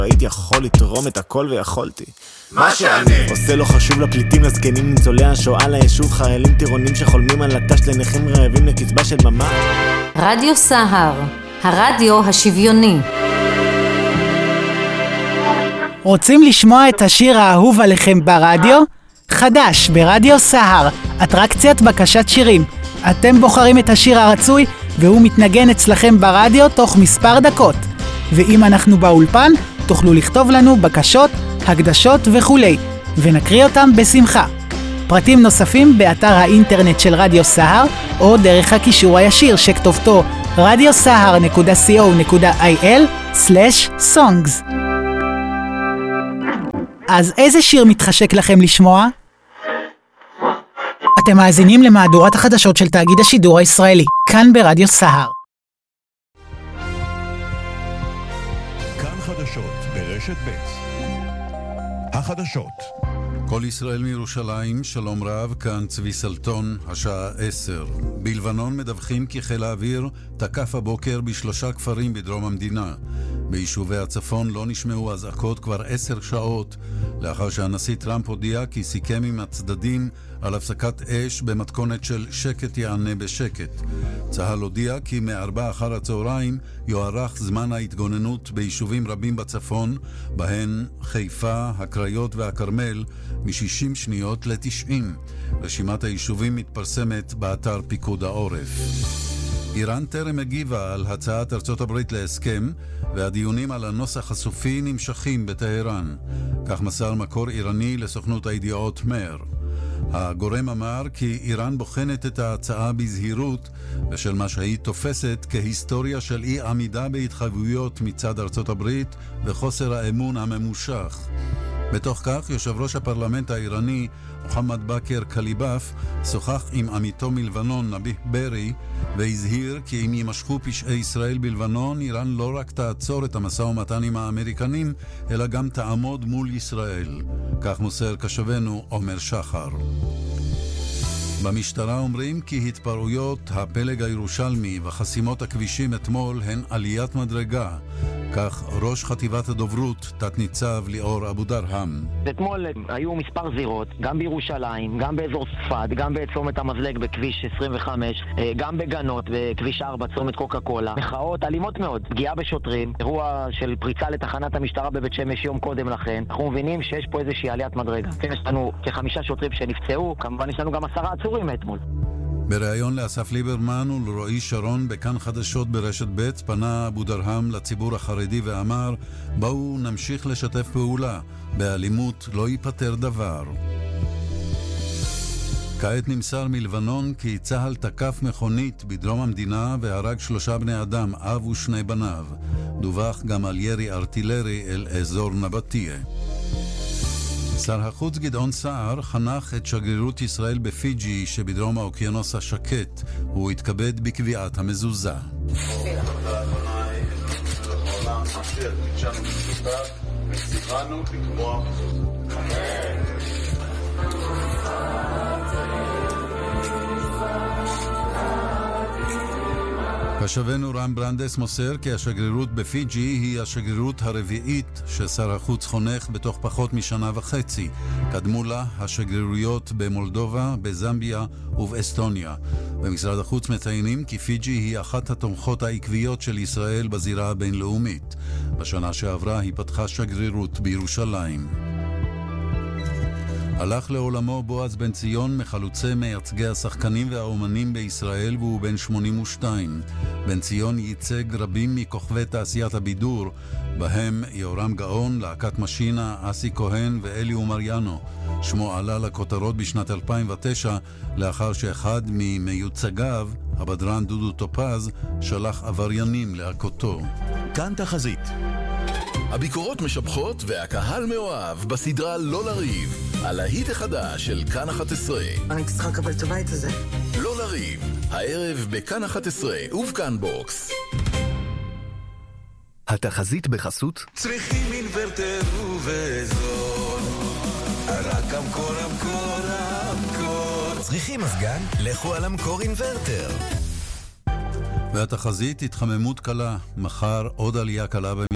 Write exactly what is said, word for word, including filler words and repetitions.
הייתי יכול לתרום את הכל ויכולתי מה שאני עושה לא חשוב לפליטים, לזקנים, ניצולי השואה, ליישוב, חיילים טירונים שחולמים על לטש, לנכים רעבים לקצבה של ממה. רדיו סהר, הרדיו השוויוני. רוצים לשמוע את השיר האהוב עליכם ברדיו? חדש ברדיו סהר, אטרקציית בקשת שירים. אתם בוחרים את השיר הרצוי והוא מתנגן אצלכם ברדיו תוך מספר דקות. ואם אנחנו באולפן, תוכלו לכתוב לנו בקשות, הקדשות וכולי, ונקריא אותם בשמחה. פרטים נוספים באתר האינטרנט של רדיו סהר, או דרך הקישור הישיר שכתובתו רדיו סהר נקודה סי או נקודה איי אל סלש סונגס. אז איזה שיר מתחשק לכם לשמוע? אתם מאזינים למהדורת החדשות של תאגיד השידור הישראלי, כאן ברדיו סהר. כאן חדשות ברשת ב'. החדשות. כל ישראל מירושלים, שלום רב, כאן צבי סלטון, השעה עשר. בלבנון מדווחים כי חיל האוויר תקף הבוקר בשלושה כפרים בדרום המדינה. ביישובי הצפון לא נשמעו אזעקות כבר עשר שעות, לאחר שהנשיא טראמפ הודיע כי סיכם עם הצדדים על הפסקת אש במתכונת של שקט יענה בשקט. צה"ל הודיע כי מארבע אחר הצהריים יוארך זמן ההתגוננות ביישובים רבים בצפון, בהן חיפה, הקריות והכרמל, מ-שישים שניות ל-תשעים. רשימת היישובים מתפרסמת באתר פיקוד העורף. איראן טרם הגיבה על הצעת ארצות הברית להסכם, והדיונים על הנוסח הסופי נמשכים בטהרן. כך מסר מקור איראני לסוכנות הידיעות מר. הגורם אמר כי איראן בוחנת את ההצעה בזהירות, בשל מה שהיא תופסת כהיסטוריה של אי עמידה בהתחייבויות מצד ארצות הברית וחוסר האמון הממושך. בתוך כך, יושב ראש הפרלמנט האיראני, מוחמד באקר קליבאף, שוחח עם עמיתו מלבנון, נביח ברי, והזהיר כי אם יימשכו פשעי ישראל בלבנון, איראן לא רק תעצור את המשא ומתן עם האמריקנים, אלא גם תעמוד מול ישראל. כך מוסר קשבנו עומר שחר. במשטרה אומרים כי התפרעויות הפלג הירושלמי וחסימות הכבישים אתמול הן עליית מדרגה. כך ראש חטיבת הדוברות, תת ניצב ליאור אבו דרהם. אתמול היו מספר זירות, גם בירושלים, גם באזור צפת, גם בצומת המזלג בכביש עשרים וחמש, גם בגנות בכביש ארבע, צומת קוקה קולה. מחאות אלימות מאוד, פגיעה בשוטרים, אירוע של פריצה לתחנת המשטרה בבית שמש יום קודם לכן. אנחנו מבינים שיש פה איזושהי עליית מדרגה. יש לנו כחמישה שוטרים שנפצעו, כמובן יש לנו גם עשרה עצורים אתמול. בריאיון לאסף ליברמן ולרועי שרון בכאן חדשות ברשת ב' פנה אבו דרהם לציבור החרדי ואמר, בואו נמשיך לשתף פעולה, באלימות לא ייפטר דבר. כעת נמסר מלבנון כי צהל תקף מכונית בדרום המדינה והרג שלושה בני אדם, אב ושני בניו. דווח גם על ירי ארטילרי אל אזור נבטיה. שר החוץ גדעון סער חנך את שגרירות ישראל בפיג'י שבדרום האוקיינוס השקט. הוא התכבד בקביעת המזוזה. קשבנו רם ברנדס מוסר כי השגרירות בפיג'י היא השגרירות הרביעית ששר החוץ חונך בתוך פחות משנה וחצי. קדמו לה השגרירויות במולדובה, בזמביה ובאסטוניה. במשרד החוץ מציינים כי פיג'י היא אחת התומכות העקביות של ישראל בזירה הבינלאומית. בשנה שעברה היא פתחה שגרירות בירושלים. הלך לעולמו בועז בן ציון, מחלוצי מייצגי השחקנים והאומנים בישראל, והוא בן שמונים ושתיים. בן ציון ייצג רבים מכוכבי תעשיית הבידור, בהם יורם גאון, להקת משינה, אסי כהן ואלי ומריאנו. שמו עלה לכותרות בשנת אלפיים ותשע, לאחר שאחד ממיוצגיו, הבדרן דודו טופז, שלח עבריינים להכותו. כאן תחזית. הביקורות משבחות והקהל מאוהב בסדרה לא לריב, על ההיט החדש של כאן אחת עשרה. אני צריכה לקבל את הבית הזה. לא לריב, הערב בכאן אחת עשרה ובכאן בוקס. התחזית בחסות צריכים אינוורטר ובזול, רק המקור המקור המקור. צריכים מזגן? לכו על המקור אינוורטר. והתחזית התחממות קלה, מחר עוד עלייה קלה